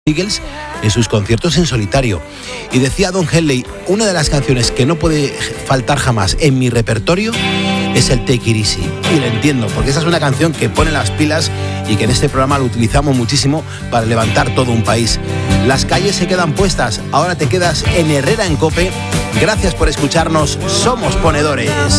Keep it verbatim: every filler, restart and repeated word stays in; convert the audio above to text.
Eagles en sus conciertos en solitario. Y decía Don Henley, una de las canciones que no puede faltar jamás en mi repertorio es el Take It Easy. Y lo entiendo, porque esa es una canción que pone las pilas y que en este programa lo utilizamos muchísimo para levantar todo un país. Las calles se quedan puestas, ahora te quedas en Herrera en COPE. Gracias por escucharnos, somos ponedores.